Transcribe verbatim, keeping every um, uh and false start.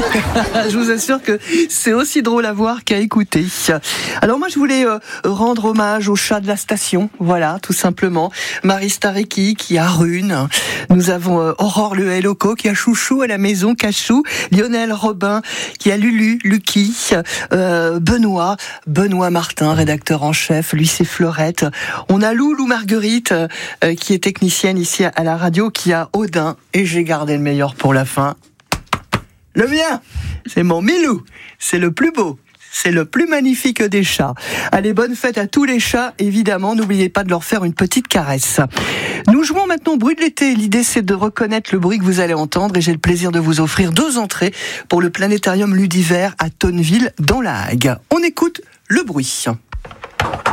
Je vous assure que c'est aussi drôle à voir qu'à écouter. Alors moi, je voulais euh, rendre hommage au chat de la station. Voilà, tout simplement. Marie Stareki qui a Rune. Nous avons euh, Aurore Le Helloco qui a Chouchou à la maison, Cachou. Lionel Robin qui a Lulu, Lucky. Euh, Benoît, Benoît Martin, rédacteur en chef. Lui, c'est Fleurette. On a Lou, Lou Marguerite, euh, qui est technicienne ici à la radio, qui a Odin. Et j'ai gardé le meilleur pour la fin. Le mien, c'est mon Milou. C'est le plus beau. C'est le plus magnifique des chats. Allez, bonne fête à tous les chats, évidemment. N'oubliez pas de leur faire une petite caresse. Nous jouons maintenant au bruit de l'été. L'idée, c'est de reconnaître le bruit que vous allez entendre. Et j'ai le plaisir de vous offrir deux entrées pour le planétarium Ludiver à Tonneville, dans la Hague. On écoute le bruit.